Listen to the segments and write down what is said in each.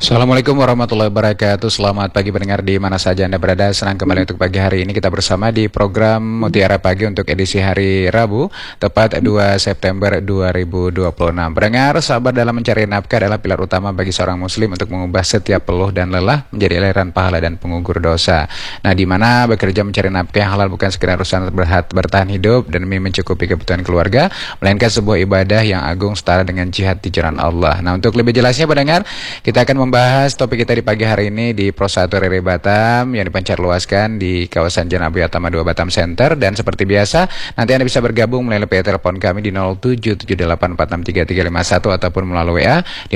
Assalamualaikum warahmatullahi wabarakatuh. Selamat pagi pendengar di mana saja Anda berada. Senang kembali untuk pagi hari ini kita bersama di program Mutiara Pagi untuk edisi hari Rabu, tepat 2 September 2026. Pendengar, sabar dalam mencari nafkah adalah pilar utama bagi seorang muslim untuk mengubah setiap peluh dan lelah menjadi aliran pahala dan pengugur dosa. Nah, di mana bekerja mencari nafkah yang halal bukan sekedar urusan bertahan hidup dan demi mencukupi kebutuhan keluarga, melainkan sebuah ibadah yang agung setara dengan jihad di jalan Allah. Nah, untuk lebih jelasnya pendengar, kita akan membahas topik kita di pagi hari ini di Pro 1 RRI Batam yang dipancar luaskan di kawasan Jalan Abiy Tama 2 Batam Center. Dan seperti biasa, nanti Anda bisa bergabung melalui telepon kami di 0778463351 ataupun melalui WA di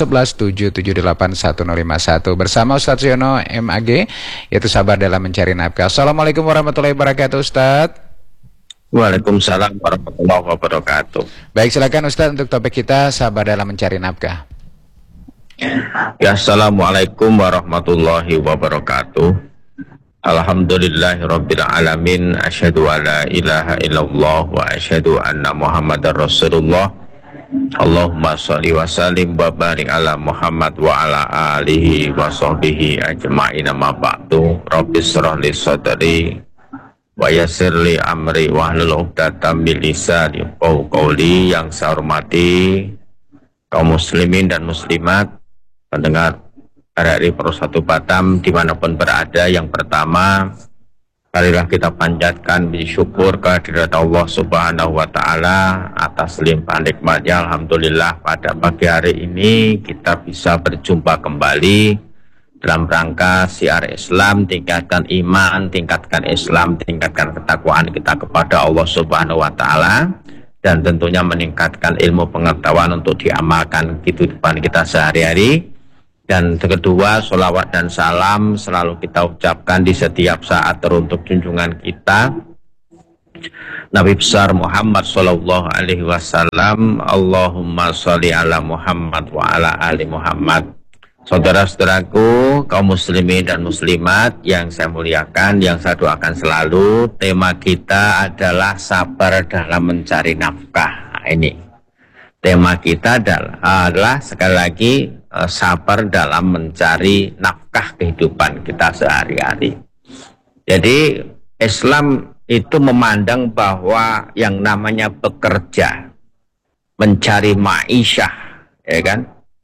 0811778151 bersama Ustadz Yono MAG, yaitu sabar dalam mencari nafkah. Assalamualaikum warahmatullahi wabarakatuh, Ustadz. Waalaikumsalam warahmatullahi wabarakatuh. Baik, silakan Ustadz untuk topik kita sabar dalam mencari nafkah. Ya, assalamualaikum warahmatullahi wabarakatuh. Alhamdulillahirabbil alamin, asyhadu alla ilaha illallah wa asyhadu anna muhammadar rasulullah. Allahumma shalli wa sallim wa barik ala Muhammad wa ala alihi wa sahbihi ajma'in, ma ba'du. Rabbis shrah li sadri wa yassir li amri wahlul 'uqdatam min lisani yafqahu qawli. Yang saya hormati kaum muslimin dan muslimat, pendengar RRI Pro 1 Batam dimanapun berada, yang pertama, marilah kita panjatkan bersyukur kehadirat Allah Subhanahu wa Ta'ala atas limpahan nikmatnya. Alhamdulillah, pada pagi hari ini kita bisa berjumpa kembali dalam rangka siar Islam, tingkatkan iman, tingkatkan Islam, tingkatkan ketakwaan kita kepada Allah Subhanahu wa Ta'ala, dan tentunya meningkatkan ilmu pengetahuan untuk diamalkan kehidupan kita sehari-hari. Dan kedua, sholawat dan salam selalu kita ucapkan di setiap saat teruntuk junjungan kita Nabi besar Muhammad sallallahu alaihi wasallam. Allahumma sholli ala Muhammad wa ala ali Muhammad. Saudara-saudaraku kaum muslimin dan muslimat yang saya muliakan, yang saya doakan selalu, tema kita adalah sabar dalam mencari nafkah. Nah, ini tema kita adalah sekali lagi sabar dalam mencari nafkah kehidupan kita sehari-hari. Jadi Islam itu memandang bahwa yang namanya bekerja, mencari ma'isyah, ya kan,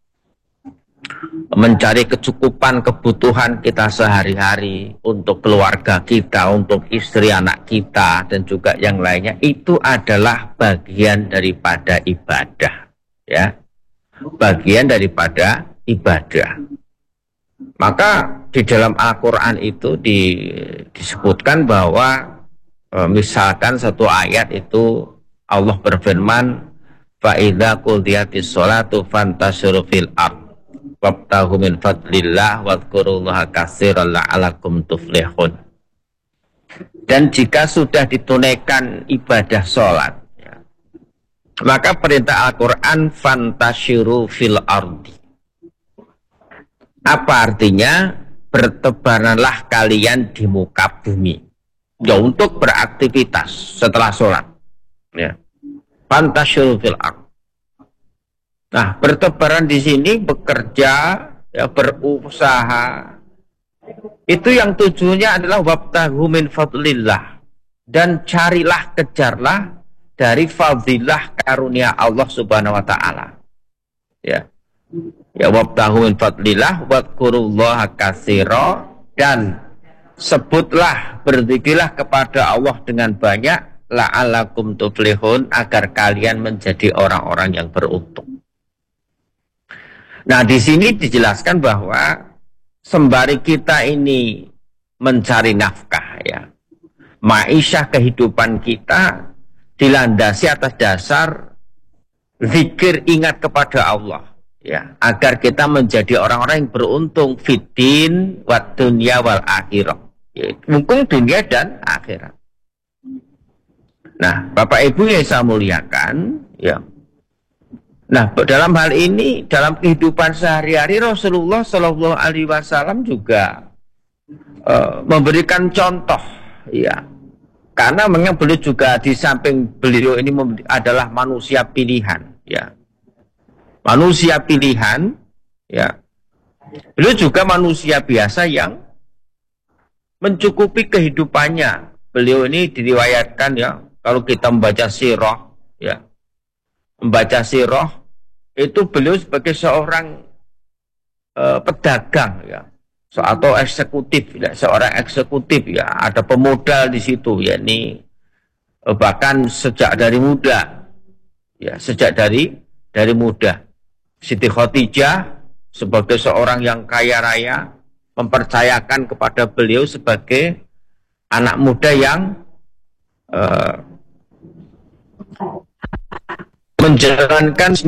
mencari kecukupan kebutuhan kita sehari-hari untuk keluarga kita, untuk istri anak kita, dan juga yang lainnya, itu adalah bagian daripada ibadah, ya, bagian daripada ibadah. Maka di dalam Al-Quran itu disebutkan bahwa misalkan satu ayat itu Allah berfirman, فَإِذَا قُضِيَتِ الصَّلَاةُ فَانْتَشِرُوا فِي الْأَرْضِ وَابْتَغُوا مِنْ فَضْلِ اللَّهِ وَاذْكُرُوا اللَّهَ كَثِيرًا لَعَلَّكُمْ تُفْلِحُونَ. Dan jika sudah ditunaikan ibadah sholat, maka perintah Al-Quran fantasyiru fil ardi. Apa artinya? Bertebaranlah kalian di muka bumi, ya, untuk beraktivitas setelah sholat, ya. Fantasyiru fil ardi. Nah, bertebaran di sini bekerja, ya, berusaha, itu yang tujuannya adalah wabtaghu min fadlillah, dan carilah, kejarlah dari fadilah karunia Allah Subhanahu wa Ta'ala, ya, ya, wabtahu min fadlillah wadkurullaha katsira, dan sebutlah, berzikirlah kepada Allah dengan banyak, la'alakum tuflihun, agar kalian menjadi orang-orang yang beruntung. Nah, di sini dijelaskan bahwa sembari kita ini mencari nafkah, ya, ma'isyah kehidupan kita dilandasi atas dasar zikir, ingat kepada Allah, ya, agar kita menjadi orang-orang yang beruntung fiddin wa dunya wal akhirah, ya, untung dunia dan akhirat. Nah, Bapak Ibu yang saya muliakan, ya, nah, dalam hal ini, dalam kehidupan sehari-hari, Rasulullah Shallallahu Alaihi Wasallam juga memberikan contoh, ya. Karena memang beliau juga, di samping beliau ini adalah manusia pilihan, ya, manusia pilihan, ya, Beliau juga manusia biasa yang mencukupi kehidupannya. Beliau ini diriwayatkan ya, kalau kita membaca sirah ya, membaca sirah itu beliau sebagai seorang pedagang ya, atau eksekutif ya, seorang eksekutif ya, ada pemodal di situ ya, ini bahkan sejak dari muda ya, sejak dari muda. Siti Khadijah sebagai seorang yang kaya raya mempercayakan kepada beliau sebagai anak muda yang menjalankan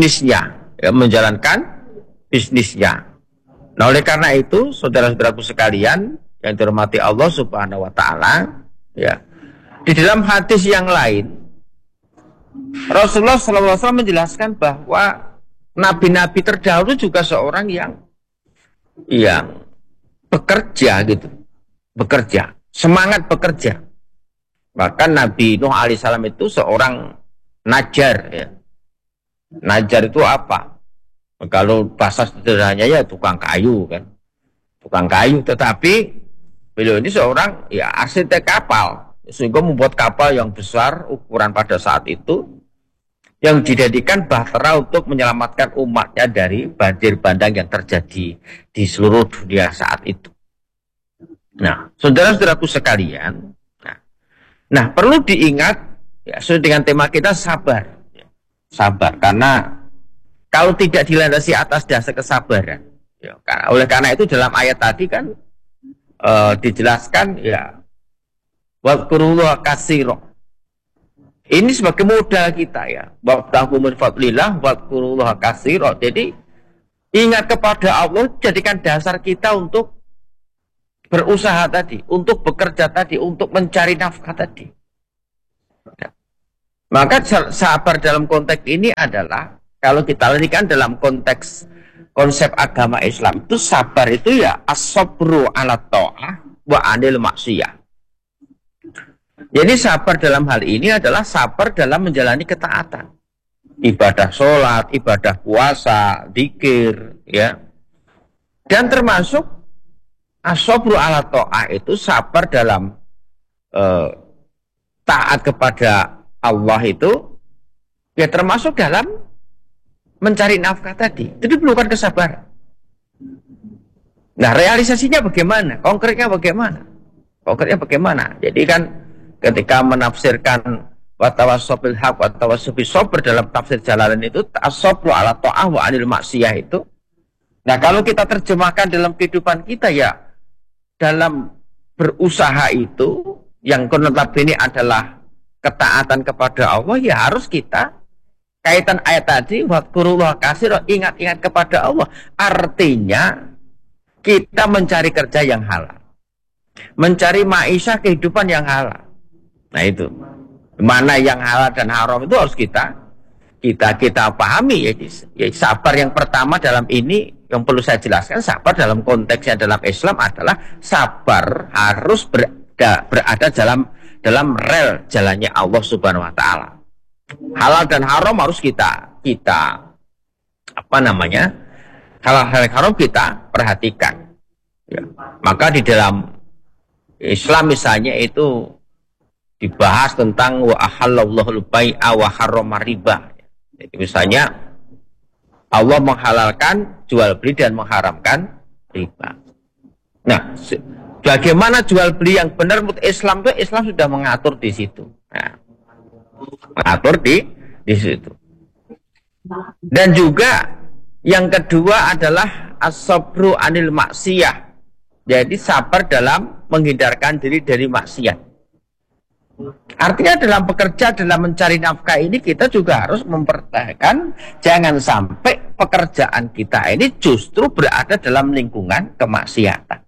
bisnisnya. Nah, oleh karena itu, saudara-saudaraku sekalian yang dirahmati Allah Subhanahu wa taala, ya. Di dalam hadis yang lain, Rasulullah SAW menjelaskan bahwa nabi-nabi terdahulu juga seorang yang bekerja gitu, bekerja, semangat bekerja. Bahkan Nabi Nuh alaihissalam itu seorang najar ya. Najar itu apa? Kalau bahasa sederhananya ya tukang kayu kan. Tukang kayu, tetapi beliau ini seorang ya arsitek kapal. Sehingga membuat kapal yang besar ukuran pada saat itu yang dijadikan bahtera untuk menyelamatkan umatnya dari banjir bandang yang terjadi di seluruh dunia saat itu. Nah, saudara-saudaraku sekalian, nah perlu diingat ya, sesuai dengan tema kita sabar, ya, sabar, karena kalau tidak dilandasi atas dasar kesabaran, ya, oleh karena itu dalam ayat tadi kan dijelaskan ya, wadkurullaha katsira. Ini sebagai modal kita ya. Wabtahu min fadlillah wadkurullaha katsira. Jadi ingat kepada Allah, jadikan dasar kita untuk berusaha tadi, untuk bekerja tadi, untuk mencari nafkah tadi. Ya. Maka sabar dalam konteks ini adalah, kalau kita lihatkan dalam konteks konsep agama Islam itu, sabar itu ya as-sabru ala ta'ah wa anil maksiyah. Jadi sabar dalam hal ini adalah sabar dalam menjalani ketaatan. Ibadah sholat, ibadah puasa, zikir, ya. Dan termasuk as-sabru ala ta'ah itu sabar dalam taat kepada Allah itu, ya termasuk dalam mencari nafkah tadi. Itu diperlukan kesabaran. Nah, realisasinya bagaimana? Konkretnya bagaimana? Jadi kan ketika menafsirkan watawassobil haq watawassobil sabr dalam tafsir Jalalain itu, as-sabru ala ta'ah wa anil maksiyah itu. Nah, kalau kita terjemahkan dalam kehidupan kita ya, dalam berusaha itu yang notabene adalah ketaatan kepada Allah, ya harus kita kaitan ayat tadi wadkurullaha katsira, ingat-ingat kepada Allah. Artinya kita mencari kerja yang halal, mencari maisha, kehidupan yang halal. Nah itu, mana yang halal dan haram itu harus kita pahami ya. Sabar yang pertama dalam ini yang perlu saya jelaskan, sabar dalam konteksnya dalam Islam adalah sabar harus berada dalam rel jalannya Allah Subhanahu wa taala. Halal dan haram harus kita halal haram kita perhatikan. Ya. Maka di dalam Islam misalnya itu dibahas tentang wa ahallallahu al-bai'a wa harrama riba. Jadi misalnya Allah menghalalkan jual beli dan mengharamkan riba. Nah, bagaimana jual beli yang benar menurut Islam itu, Islam sudah mengatur di situ. Nah, mengatur di situ. Dan juga yang kedua adalah as-sabru anil maksiyah. Jadi sabar dalam menghindarkan diri dari maksiat. Artinya dalam bekerja, dalam mencari nafkah ini kita juga harus mempertahankan jangan sampai pekerjaan kita ini justru berada dalam lingkungan kemaksiatan.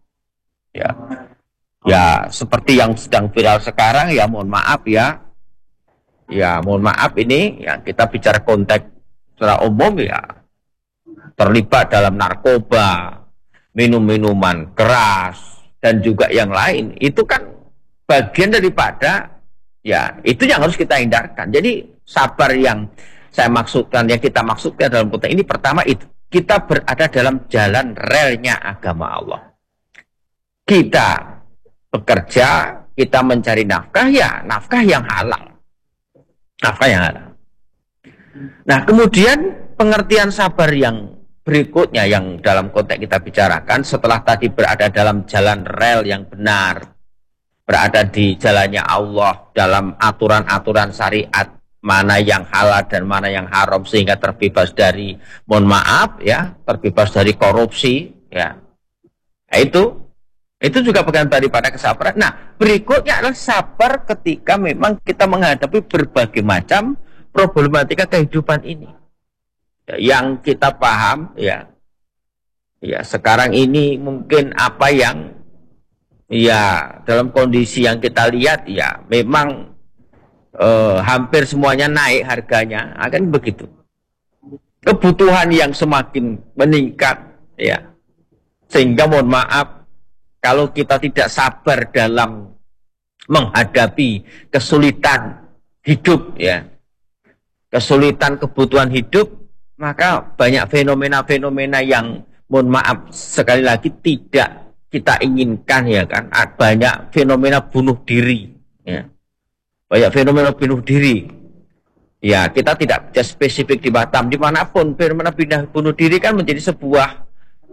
Ya seperti yang sedang viral sekarang ya, mohon maaf ya. Ya mohon maaf ini ya, kita bicara konteks secara umum ya, terlibat dalam narkoba, minum-minuman keras dan juga yang lain, itu kan bagian daripada ya itu yang harus kita hindarkan. Jadi sabar yang saya maksudkan, yang kita maksudkan dalam konteks ini pertama itu kita berada dalam jalan relnya agama Allah. Kita bekerja, kita mencari nafkah, ya nafkah yang halal. Nafkah yang halal. Nah, kemudian pengertian sabar yang berikutnya yang dalam konteks kita bicarakan setelah tadi berada dalam jalan rel yang benar, berada di jalannya Allah dalam aturan-aturan syariat, mana yang halal dan mana yang haram sehingga terbebas dari, mohon maaf ya, terbebas dari korupsi ya. Nah, itu juga bagian daripada kesabaran. Nah, berikutnya adalah sabar ketika memang kita menghadapi berbagai macam problematika kehidupan ini. Yang kita paham ya sekarang ini mungkin apa yang ya dalam kondisi yang kita lihat ya memang hampir semuanya naik harganya, akan begitu. Kebutuhan yang semakin meningkat ya, sehingga mohon maaf kalau kita tidak sabar dalam menghadapi kesulitan hidup ya, kesulitan kebutuhan hidup, maka banyak fenomena-fenomena yang mohon maaf sekali lagi tidak kita inginkan ya kan. Banyak fenomena bunuh diri ya. Banyak fenomena bunuh diri. Ya, kita tidak bisa spesifik di Batam, dimanapun fenomena bunuh diri kan menjadi sebuah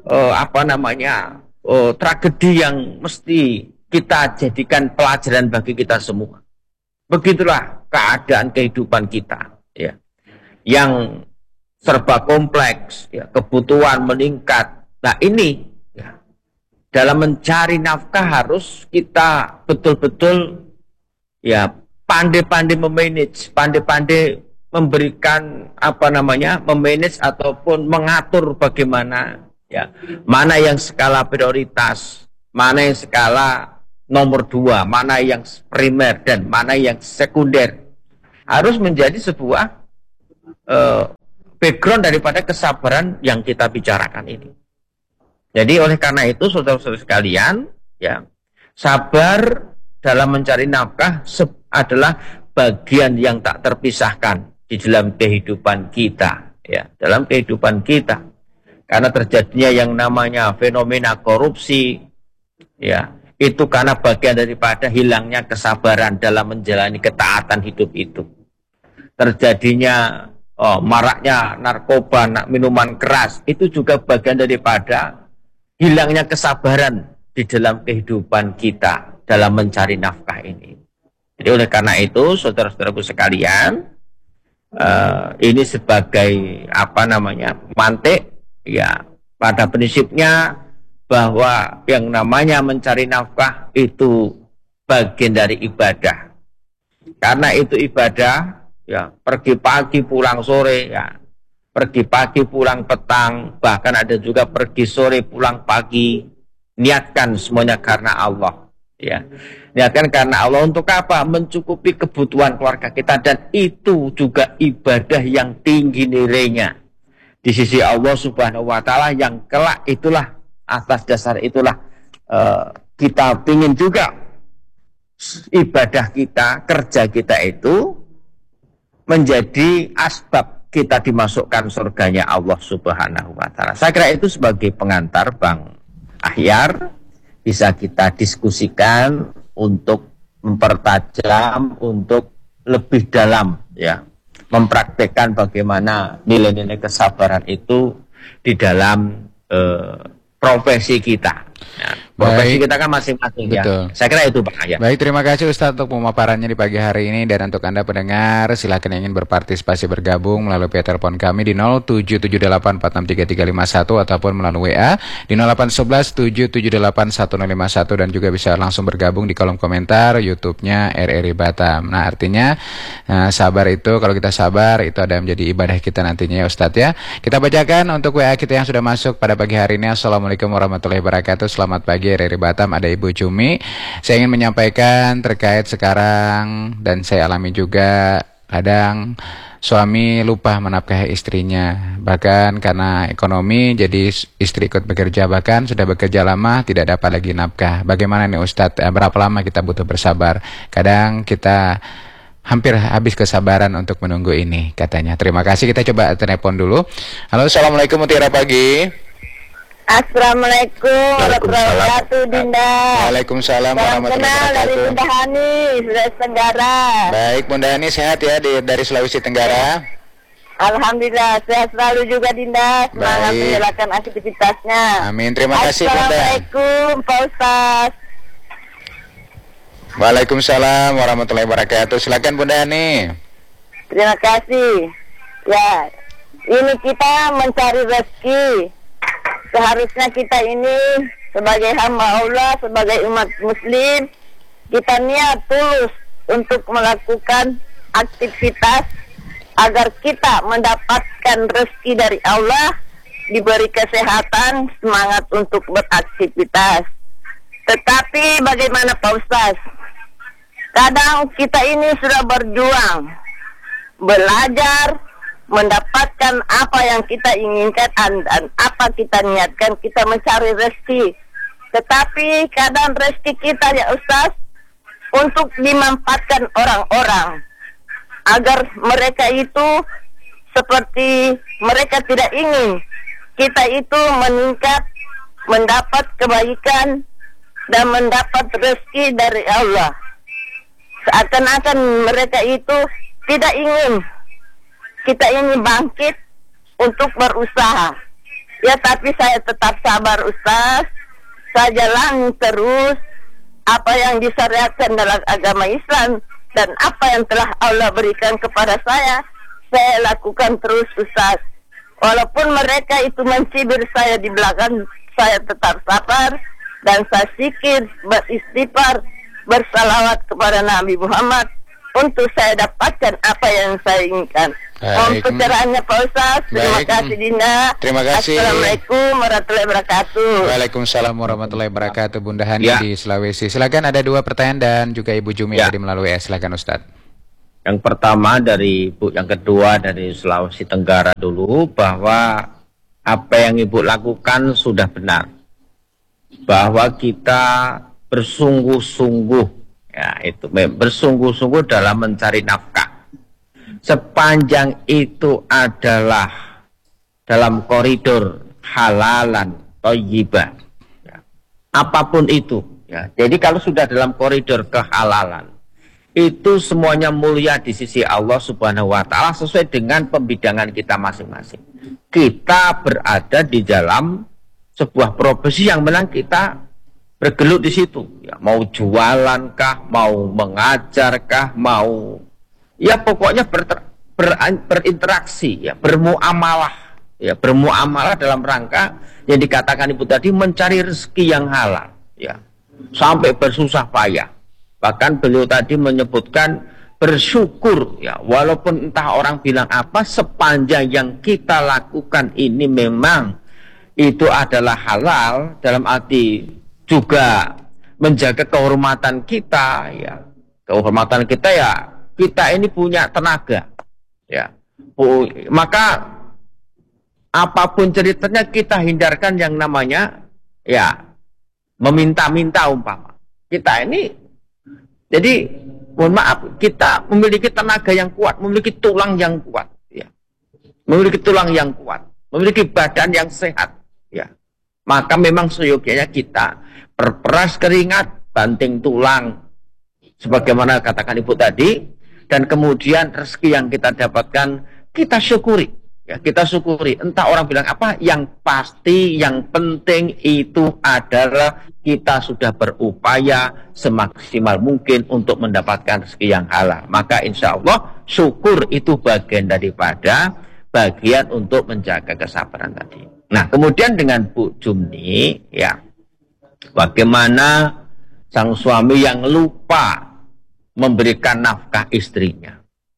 tragedi yang mesti kita jadikan pelajaran bagi kita semua. Begitulah keadaan kehidupan kita ya. Yang serba kompleks, ya, kebutuhan meningkat. Nah ini, ya, dalam mencari nafkah harus kita betul-betul ya pandai-pandai memanage, pandai-pandai memberikan memanage ataupun mengatur bagaimana, ya, mana yang skala prioritas, mana yang skala nomor 2, mana yang primer dan mana yang sekunder. Harus menjadi sebuah background daripada kesabaran yang kita bicarakan ini. Jadi oleh karena itu saudara-saudara sekalian, ya, sabar dalam mencari nafkah adalah bagian yang tak terpisahkan di dalam kehidupan kita, ya, dalam kehidupan kita. Karena terjadinya yang namanya fenomena korupsi, ya, itu karena bagian daripada hilangnya kesabaran dalam menjalani ketaatan hidup itu. Terjadinya maraknya narkoba, minuman keras, itu juga bagian daripada hilangnya kesabaran di dalam kehidupan kita dalam mencari nafkah ini. Jadi oleh karena itu, saudara-saudaraku sekalian, ini sebagai mantik, ya, pada prinsipnya bahwa yang namanya mencari nafkah itu bagian dari ibadah. Karena itu ibadah, ya, pergi pagi pulang sore, ya, pergi pagi pulang petang, bahkan ada juga pergi sore pulang pagi. Niatkan semuanya karena Allah, ya, niatkan karena Allah. Untuk apa? Mencukupi kebutuhan keluarga kita, dan itu juga ibadah yang tinggi nilainya di sisi Allah Subhanahu wa Ta'ala, yang kelak itulah, atas dasar itulah kita ingin juga ibadah kita, kerja kita itu menjadi asbab kita dimasukkan surganya Allah Subhanahu wa Ta'ala. Saya kira itu sebagai pengantar Bang Ahyar, bisa kita diskusikan untuk mempertajam, untuk lebih dalam, ya, mempraktekkan bagaimana nilai-nilai kesabaran itu di dalam profesi kita. Ya, profesi kita kan masing-masing, ya. Saya kira itu Pak Ayah. Baik, terima kasih Ustadz untuk pemaparannya di pagi hari ini. Dan untuk Anda pendengar, silakan ingin berpartisipasi bergabung melalui via telepon kami di 0778463351 ataupun melalui WA di 0811778151, dan juga bisa langsung bergabung di kolom komentar YouTube-nya RRI Batam. Nah, artinya sabar itu, kalau kita sabar itu ada menjadi ibadah kita nantinya ya Ustadz ya. Kita bacakan untuk WA kita yang sudah masuk pada pagi hari ini. Assalamualaikum warahmatullahi wabarakatuh. Selamat pagi RRI Batam, ada Ibu Cumi. Saya ingin menyampaikan terkait sekarang, dan saya alami juga, kadang suami lupa menafkahi istrinya, bahkan karena ekonomi jadi istri ikut bekerja, bahkan sudah bekerja lama tidak dapat lagi nafkah. Bagaimana nih Ustadz, berapa lama kita butuh bersabar? Kadang kita hampir habis kesabaran untuk menunggu ini katanya. Terima kasih, kita coba telepon dulu. Halo, Assalamualaikum Mutiara Pagi. Assalamualaikum warahmatullahi wabarakatuh, Dinda. Waalaikumsalam warahmatullahi kenal dari wabarakatuh. Bunda Hani, Sulawesi Tenggara. Baik, Bunda Hani sehat ya dari Sulawesi Tenggara. Alhamdulillah, sehat selalu juga, Dinda. Semangat Baik. menjalankan aktivitasnya. Amin, terima kasih Bunda. Assalamualaikum, Pak Ustaz. Waalaikumsalam warahmatullahi wabarakatuh. Silakan Bunda Hani. Terima kasih. Ya, ini kita mencari rezeki. Seharusnya kita ini sebagai hamba Allah, sebagai umat muslim, kita niat tulus untuk melakukan aktivitas agar kita mendapatkan rezeki dari Allah, diberi kesehatan, semangat untuk beraktivitas. Tetapi bagaimana Pak Ustaz? Kadang kita ini sudah berjuang, belajar, mendapatkan apa yang kita inginkan dan apa kita niatkan, kita mencari rezeki. Tetapi kadang rezeki kita ya Ustaz untuk dimanfaatkan orang-orang agar mereka itu seperti mereka tidak ingin kita itu meningkat, mendapat kebaikan dan mendapat rezeki dari Allah. Seakan-akan mereka itu tidak ingin kita ini bangkit untuk berusaha. Ya, tapi saya tetap sabar Ustaz. Saya jalani terus apa yang disyariatkan dalam agama Islam dan apa yang telah Allah berikan kepada saya lakukan terus Ustaz. Walaupun mereka itu mencibir saya di belakang, saya tetap sabar dan saya zikir, beristighfar, bersalawat kepada Nabi Muhammad untuk saya dapatkan apa yang saya inginkan. Mohon pencerahannya Pak Ustaz. Terima kasih Dinda. Terima kasih. Assalamualaikum warahmatullahi wabarakatuh. Waalaikumsalam warahmatullahi wabarakatuh. Bunda Hani di Sulawesi. Silakan, ada 2 pertanyaan dan juga Ibu Jumi tadi melalui silakan Ustaz. Yang pertama dari Ibu, yang kedua dari Sulawesi Tenggara dulu, bahwa apa yang Ibu lakukan sudah benar. Bahwa kita bersungguh-sungguh, ya itu bersungguh-sungguh dalam mencari nafkah. Sepanjang itu adalah dalam koridor halalan thayyibah, ya, apapun itu, ya. Jadi kalau sudah dalam koridor kehalalan, itu semuanya mulia di sisi Allah Subhanahu wa Ta'ala sesuai dengan pembidangan kita masing-masing. Kita berada di dalam sebuah profesi yang memang kita bergelut di situ, ya, mau jualan kah, mau mengajar kah, mau ya pokoknya berinteraksi, ya, bermuamalah dalam rangka yang dikatakan Ibu tadi mencari rezeki yang halal, ya, sampai bersusah payah. Bahkan beliau tadi menyebutkan bersyukur, ya, walaupun entah orang bilang apa, sepanjang yang kita lakukan ini memang itu adalah halal, dalam arti juga menjaga kehormatan kita, ya, kehormatan kita, ya, kita ini punya tenaga, ya, maka apapun ceritanya kita hindarkan yang namanya, ya, meminta-minta umpama. Kita ini, jadi mohon maaf, kita memiliki tenaga yang kuat, memiliki tulang yang kuat, ya, memiliki tulang yang kuat, memiliki badan yang sehat, ya, maka memang seyogianya kita berperas keringat, banting tulang, sebagaimana katakan Ibu tadi. Dan kemudian rezeki yang kita dapatkan kita syukuri, ya, kita syukuri. Entah orang bilang apa, yang pasti yang penting itu adalah kita sudah berupaya semaksimal mungkin untuk mendapatkan rezeki yang halal. Maka insya Allah syukur itu bagian daripada bagian untuk menjaga kesabaran tadi. Nah, kemudian dengan Bu Jumni, ya, bagaimana sang suami yang lupa memberikan nafkah istrinya,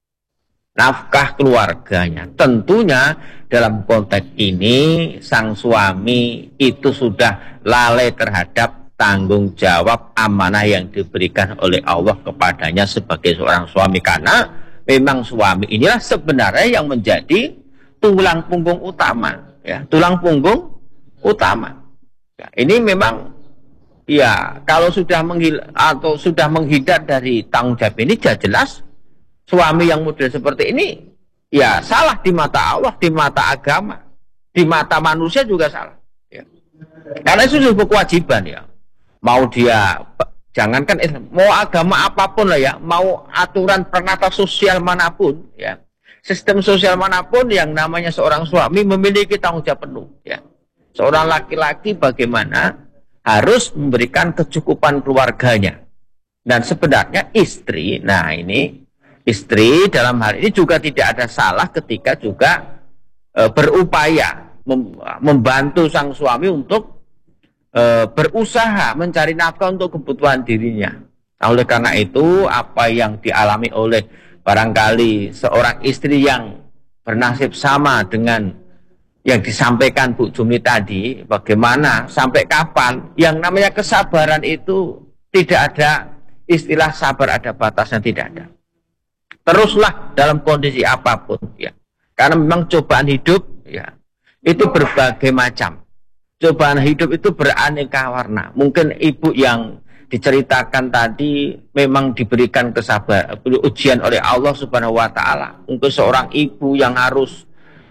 nafkah keluarganya. Tentunya dalam konteks ini sang suami itu sudah lalai terhadap tanggung jawab amanah yang diberikan oleh Allah kepadanya sebagai seorang suami. Karena memang suami inilah sebenarnya yang menjadi tulang punggung utama, ya, tulang punggung utama. Ya, ini memang, ya, kalau sudah menghindar dari tanggung jawab ini, jelas suami yang model seperti ini, ya salah di mata Allah, di mata agama, di mata manusia juga salah. Ya. Karena itu sudah kewajiban ya. Mau dia, jangankan mau agama apapun lah ya, mau aturan penata sosial manapun ya, sistem sosial manapun, yang namanya seorang suami memiliki tanggung jawab penuh ya. Seorang laki-laki bagaimana harus memberikan kecukupan keluarganya. Dan sebenarnya istri, nah ini istri dalam hal ini juga tidak ada salah ketika juga berupaya membantu sang suami untuk berusaha mencari nafkah untuk kebutuhan dirinya. Nah, oleh karena itu apa yang dialami oleh barangkali seorang istri yang bernasib sama dengan yang disampaikan Bu Jumni tadi, bagaimana sampai kapan, yang namanya kesabaran itu tidak ada istilah sabar ada batasnya, tidak ada. Teruslah dalam kondisi apapun ya. Karena memang cobaan hidup ya itu berbagai macam. Cobaan hidup itu beraneka warna. Mungkin ibu yang diceritakan tadi memang diberikan kesabaran, ujian oleh Allah Subhanahu wa taala. Untuk seorang ibu yang harus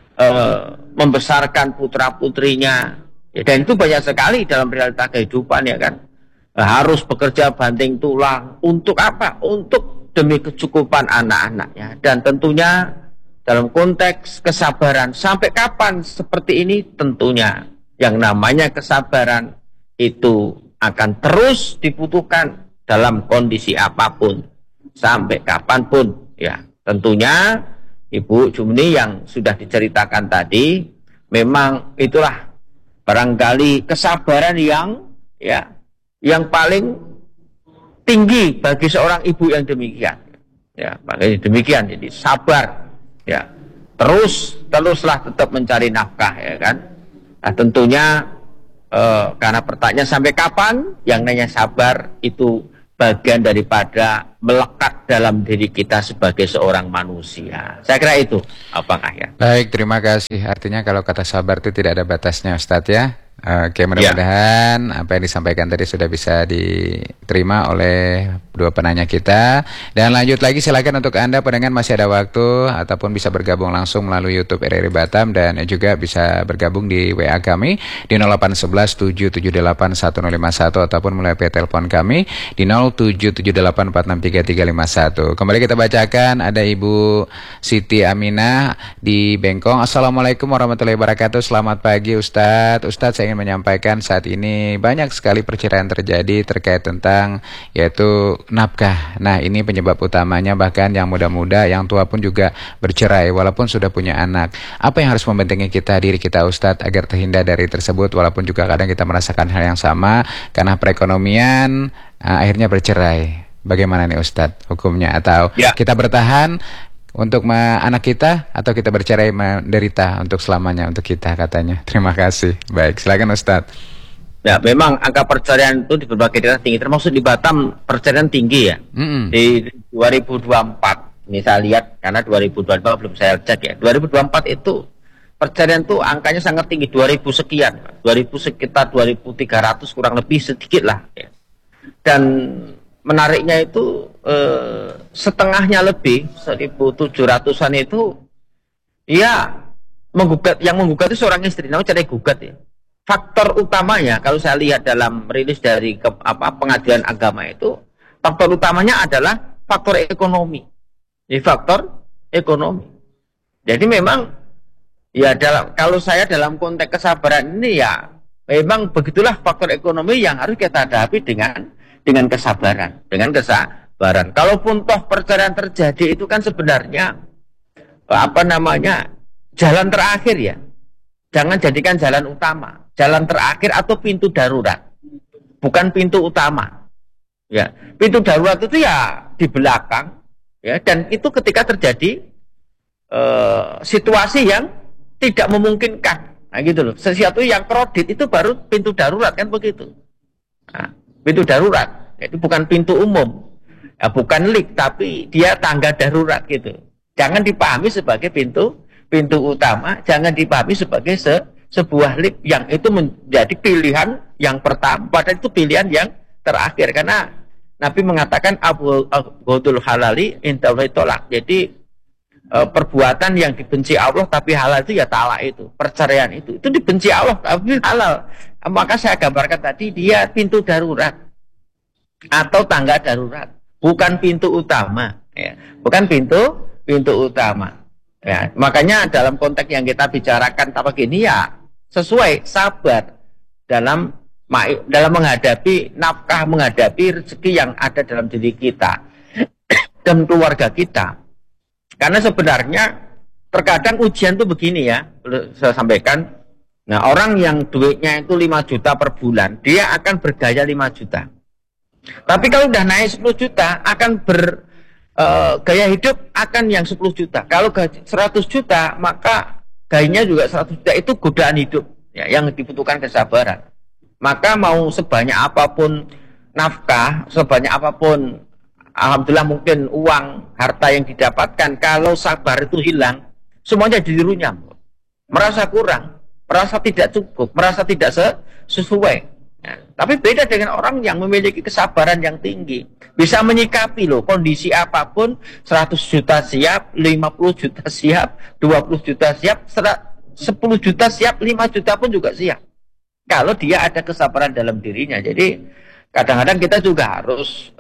membesarkan putra-putrinya. Ya, dan itu banyak sekali dalam realita kehidupan ya kan. Harus bekerja banting tulang untuk apa? Untuk demi kecukupan anak-anaknya. Dan tentunya dalam konteks kesabaran, sampai kapan seperti ini? Tentunya yang namanya kesabaran itu akan terus dibutuhkan dalam kondisi apapun, sampai kapanpun ya. Tentunya Ibu Jumni yang sudah diceritakan tadi, memang itulah barangkali kesabaran yang ya yang paling tinggi bagi seorang ibu yang demikian. Ya, makanya demikian, jadi sabar. Ya, teruslah tetap mencari nafkah, ya kan. Nah, tentunya karena pertanyaan sampai kapan, yang namanya sabar itu bagian daripada melekat dalam diri kita sebagai seorang manusia. Saya kira itu, apakah ya? Baik, terima kasih. Artinya kalau kata sabar itu tidak ada batasnya, Ustadz ya. Oke, mudah-mudahan apa yang disampaikan tadi sudah bisa diterima oleh dua penanya kita. Dan lanjut lagi, silakan untuk Anda pendengar masih ada waktu, ataupun bisa bergabung langsung melalui YouTube RRI Batam, dan juga bisa bergabung di WA kami di 0811 778 1051, ataupun melalui telepon kami di 0778463351. Kembali kita bacakan, ada Ibu Siti Aminah di Bengkong. Assalamualaikum warahmatullahi wabarakatuh. Selamat pagi Ustadz. Ustadz, saya ingin menyampaikan saat ini banyak sekali perceraian terjadi terkait tentang yaitu nafkah. Nah, ini penyebab utamanya, bahkan yang muda-muda, yang tua pun juga bercerai walaupun sudah punya anak. Apa yang harus membentengi diri kita Ustadz agar terhindar dari tersebut, walaupun juga kadang kita merasakan hal yang sama karena perekonomian akhirnya bercerai. Bagaimana nih Ustadz hukumnya? Atau kita bertahan untuk anak kita, atau kita bercerai menderita untuk selamanya untuk kita katanya. Terima kasih. Baik, silakan Ustadz. Ya, memang angka perceraian itu di berbagai daerah tinggi, termasuk di Batam perceraian tinggi ya. Di 2024 ini saya lihat, karena 2024 belum saya cek ya. 2024 itu perceraian itu angkanya sangat tinggi, 2000 sekian, 2000 sekitar 2300 kurang lebih sedikit lah ya. Dan menariknya itu setengahnya lebih, 1700-an itu ya menggugat, yang menggugat itu seorang istri, namanya cerai gugat ya. Faktor utamanya kalau saya lihat dalam rilis dari pengadilan agama itu, faktor utamanya adalah faktor ekonomi. Jadi faktor ekonomi. Jadi memang ya kalau saya dalam konteks kesabaran ini ya memang begitulah, faktor ekonomi yang harus kita hadapi dengan kesabaran, Kalaupun toh perceraian terjadi itu kan sebenarnya jalan terakhir ya. Jangan jadikan jalan utama, jalan terakhir atau pintu darurat, bukan pintu utama. Ya, pintu darurat itu ya di belakang, ya, dan itu ketika terjadi situasi yang tidak memungkinkan, nah gitu loh. Sesuatu yang kredit itu baru pintu darurat kan begitu. Nah, pintu darurat itu bukan pintu umum, ya, bukan lift, tapi dia tangga darurat gitu. Jangan dipahami sebagai pintu utama, jangan dipahami sebagai sebuah lift yang itu menjadi pilihan yang pertama, padahal itu pilihan yang terakhir. Karena Nabi mengatakan abghadul halali indallahi tolak. Jadi perbuatan yang dibenci Allah tapi halal itu ya talak itu, perceraian itu dibenci Allah tapi halal. Maka saya gambarkan tadi dia pintu darurat atau tangga darurat, bukan pintu utama, ya. Bukan pintu utama. Ya, makanya dalam konteks yang kita bicarakan apa gini ya sesuai sabar dalam menghadapi nafkah, menghadapi rezeki yang ada dalam diri kita dan keluarga kita. Karena sebenarnya terkadang ujian itu begini ya, saya sampaikan. Nah, orang yang duitnya itu 5 juta per bulan, dia akan bergaya 5 juta. Tapi kalau udah naik 10 juta, akan gaya hidup akan yang 10 juta. Kalau gaji 100 juta, maka gayanya juga 100 juta. Itu godaan hidup ya, yang dibutuhkan kesabaran. Maka mau sebanyak apapun nafkah, sebanyak apapun alhamdulillah mungkin uang, harta yang didapatkan, kalau sabar itu hilang, semuanya ditirunya. Merasa kurang, merasa tidak cukup, merasa tidak sesuai. Ya, tapi beda dengan orang yang memiliki kesabaran yang tinggi. Bisa menyikapi loh, kondisi apapun, 100 juta siap, 50 juta siap, 20 juta siap, 10 juta siap, 5 juta pun juga siap. Kalau dia ada kesabaran dalam dirinya. Jadi kadang-kadang kita juga harus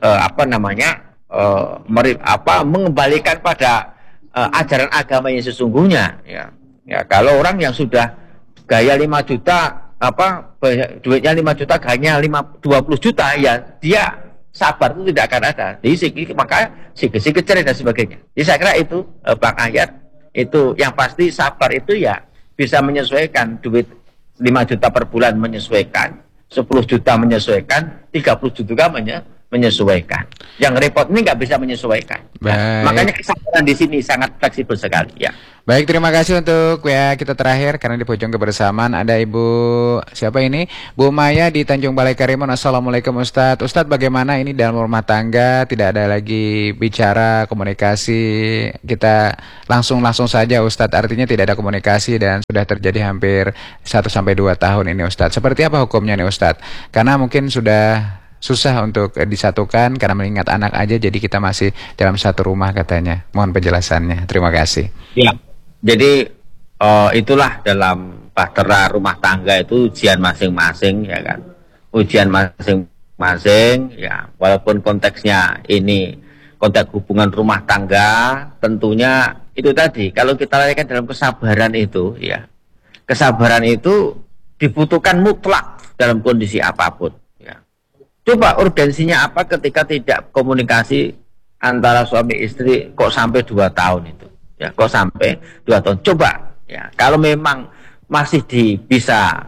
mengembalikan pada ajaran agama yang sesungguhnya ya. Ya, kalau orang yang sudah gaya 5 juta duitnya 5 juta gayanya 20 juta ya dia sabar itu tidak akan ada. Jadi maka segi cerai dan sebagainya. Jadi saya kira itu Bang Ayat itu yang pasti sabar itu ya bisa menyesuaikan duit 5 juta per bulan menyesuaikan, 10 juta menyesuaikan, 30 juta menyesuaikan. Yang repot ini nggak bisa menyesuaikan. Nah, makanya kesabaran di sini sangat fleksibel sekali. Ya. Baik, terima kasih untuk ya kita terakhir karena di pojok kebersamaan ada Ibu siapa ini? Bu Maya di Tanjung Balai Karimun. Assalamualaikum Ustadz. Ustadz, bagaimana ini dalam rumah tangga tidak ada lagi bicara komunikasi, kita langsung saja Ustadz. Artinya tidak ada komunikasi dan sudah terjadi hampir 1 sampai 2 tahun ini Ustadz. Seperti apa hukumnya nih Ustadz? Karena mungkin sudah susah untuk disatukan karena mengingat anak aja, jadi kita masih dalam satu rumah katanya. Mohon penjelasannya. Terima kasih. Ya. Jadi itulah dalam bahtera rumah tangga itu ujian masing-masing ya kan. Ujian masing-masing ya, walaupun konteksnya ini konteks hubungan rumah tangga, tentunya itu tadi kalau kita lihat dalam kesabaran itu ya. Kesabaran itu dibutuhkan mutlak dalam kondisi apapun ya. Coba urgensinya apa ketika tidak komunikasi antara suami istri kok sampai 2 tahun itu. Ya, kok sampai 2 tahun. Coba ya, kalau memang masih bisa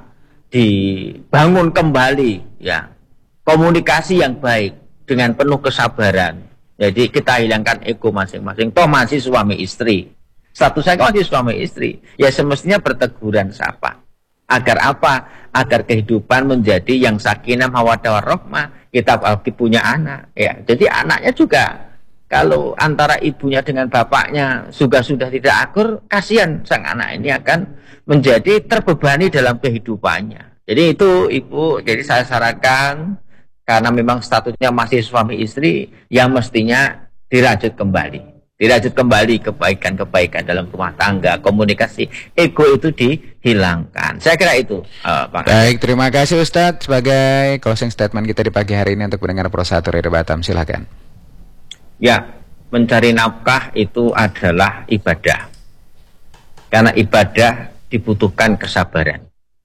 dibangun kembali ya, komunikasi yang baik dengan penuh kesabaran. Jadi kita hilangkan ego masing-masing. Toh masih suami istri. Statusnya masih suami istri. Ya semestinya berteguran sapa. Agar apa? Agar kehidupan menjadi yang sakinah mawaddah warahmah. Kita punya anak ya. Jadi anaknya juga kalau antara ibunya dengan bapaknya sudah tidak akur, kasihan sang anak ini akan menjadi terbebani dalam kehidupannya. Jadi itu Ibu, jadi saya sarankan karena memang statusnya masih suami istri, yang mestinya dirajut kembali. Dirajut kembali kebaikan-kebaikan dalam rumah tangga, komunikasi, ego itu dihilangkan. Saya kira itu, Pak. Baik, terima kasih Ustadz sebagai closing statement kita di pagi hari ini untuk pendengar Pro 1 Radio Batam. Silakan. Ya, mencari nafkah itu adalah ibadah. Karena ibadah dibutuhkan kesabaran.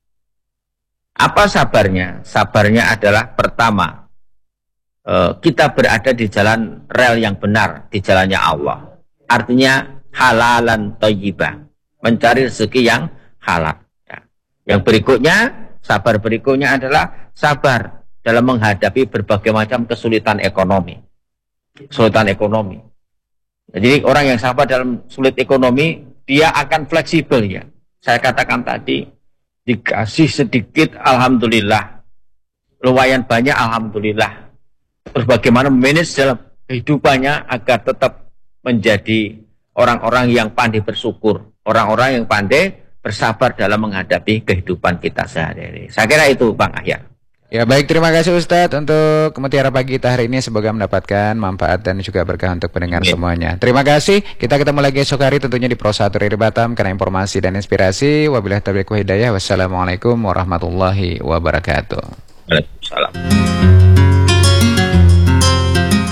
Apa sabarnya? Sabarnya adalah pertama, kita berada di jalan rel yang benar, di jalannya Allah. Artinya halalan thayyibah, mencari rezeki yang halal. Ya. Yang berikutnya, sabar berikutnya adalah sabar dalam menghadapi berbagai macam kesulitan ekonomi. Kesulitan ekonomi. Jadi orang yang sabar dalam sulit ekonomi, dia akan fleksibel ya. Saya katakan tadi, dikasih sedikit, alhamdulillah. Lumayan banyak, alhamdulillah. Terus bagaimana manage dalam kehidupannya agar tetap menjadi orang-orang yang pandai bersyukur, orang-orang yang pandai bersabar dalam menghadapi kehidupan kita sehari-hari. Saya kira itu Bang Ahya. Ya baik, terima kasih Ustadz untuk Mutiara Pagi kita hari ini. Semoga mendapatkan manfaat dan juga berkah untuk pendengar semuanya. Terima kasih. Kita ketemu lagi esok hari tentunya di Pro 1 Radio Batam karena informasi dan inspirasi. Wabillahi taufiq wal hidayah. Wassalamualaikum warahmatullahi wabarakatuh. Waalaikumsalam.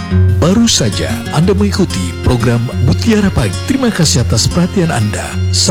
Baru saja Anda mengikuti program Mutiara Pagi. Terima kasih atas perhatian Anda.